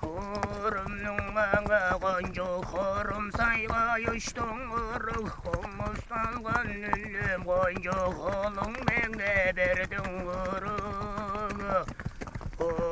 Kurumnunga koncu kurum saygayıştın ırık Kumus salgan nülüm koncu kolun bende berdin ırık